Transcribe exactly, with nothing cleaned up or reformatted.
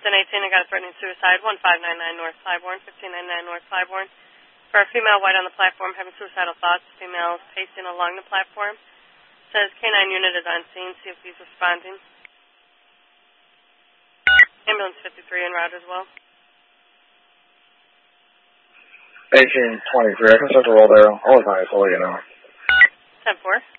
ten eighteen, I got a threatening suicide, one five nine nine North Clybourne, fifteen ninety-nine North Clybourne. For a female white on the platform having suicidal thoughts, female pacing along the platform. Says K nine unit is on scene, see if he's responding. Ambulance fifty-three en route as well. eighteen twenty-three, I can start to roll there. I'll advise, I'll let you know. ten four.